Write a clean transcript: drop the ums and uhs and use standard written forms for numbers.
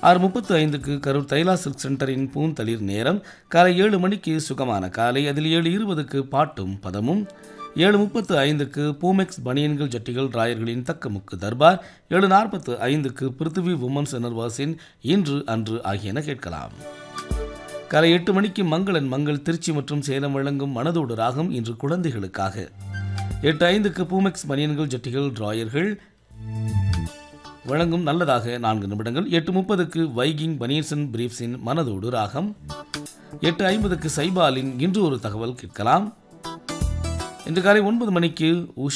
6:35க்கு Karur தைலா silk சென்டரின் பூந்தளிர் நேரம். காலை 7 மணிக்கு சுகமான காலை, அதில் 7:20க்கு பாட்டும் பதமும். 7:35க்கு பூமெக்ஸ் பனியன்கள் ஜட்டிகள் ராயர்களின் தக்கமுக்கு தர்பார். 7:45க்கு பிருத்திவி உமன்ஸ் இன்னர்வாஸின் இன்று அன்று ஆகியன கேட்கலாம். காலை 8 மணிக்கு மங்களன் மங்கள் திருச்சி மற்றும் சேலம் வழங்கும் மனதோடு ராகம் இன்று குழந்தைகளுக்காக. 8:05க்கு பூமெக்ஸ் பனியன்கள் ஜட்டிகள் ராயர்கள் வழங்கும் நல்லதாக 4 நிமிடங்கள். 8:30க்கு வைகிங் பனியன்சன் பிரீஃப்ஸின் மனதோடு ராகம். 8:50க்கு சைபாலின் இன்று ஒரு தகவல் கேட்கலாம். இன்று காலை 9 மணிக்கு